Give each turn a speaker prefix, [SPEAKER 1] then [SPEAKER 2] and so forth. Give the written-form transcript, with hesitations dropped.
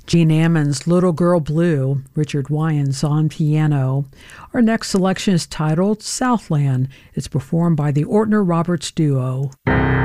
[SPEAKER 1] Gene Ammon's Little Girl Blue, Richard Wyans on piano. Our next selection is titled Southland. It's performed by the Ortner Roberts Duo.